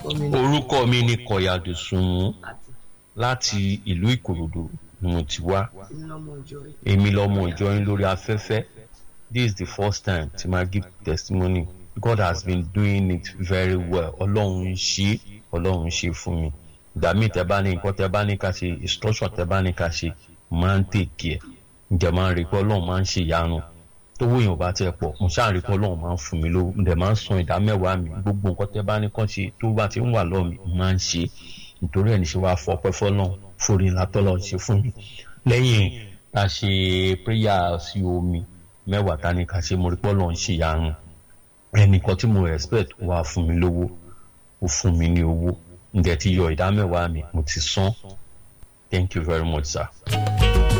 Orúkọ mi ni Kọ̀yàdùsùnmú láti ìlú Ìkòròdú ni mo ti wá. Èmi lọmọ ìjọ yín lórí afẹ́fẹ́. This is the first time tí máa give testimony. God has been doing it very well. Ọlọ́run ń ṣe fún mi. Ìgbà míì tẹ́ bá ní nǹkan tẹ́ bá ní ká ṣe instruction tẹ́ bá ní ká ṣe máa ń take care. Ǹjẹ́ máa ń rí pé Ọlọ́run máa ń ṣe ìyanu. Tówó èèyàn bá tẹ́ pọ̀ mo ṣáà rí pé Ọlọ́run máa ń fún mi lówó. Ǹjẹ́ máa ń san ìdá mẹ́wàá mi. Gbogbo nǹkan tẹ́ bá ní kàn ṣe tó bá ti ń wà lọ́ọ̀ mi máa ń ṣe. Nítorí ẹni ṣe wá fọpẹ́ fọ́lọ́run forí ńlá tọ́lọ́run ṣe fún mi. Lẹ́yìn tá a ṣe prayer sí omi mẹ́wàá tá ní ká ṣe mo rí pé Ọlọ́run ṣe ìyanu. Ẹnìkan tí mo respect wá fún mi lówó ó fún mi ní owó. Ǹjẹ́ ti yọ ìdá mẹ́wàá mi mo ti san. Thank you very much, sir.